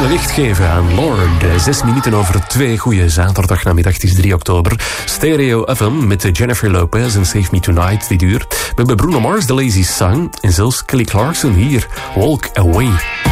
licht geven aan Lord. 6 minuten over 2. Goeie zaterdagnamiddag, het is 3 oktober. Stereo FM met Jennifer Lopez en Save Me Tonight, die duur. We hebben Bruno Mars, The Lazy Song en zelfs Kelly Clarkson hier, Walk Away.